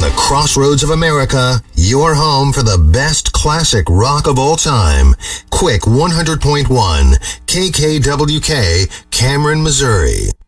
the crossroads of America, your home for the best classic rock of all time. Quick 100.1 KKWK, Cameron, Missouri.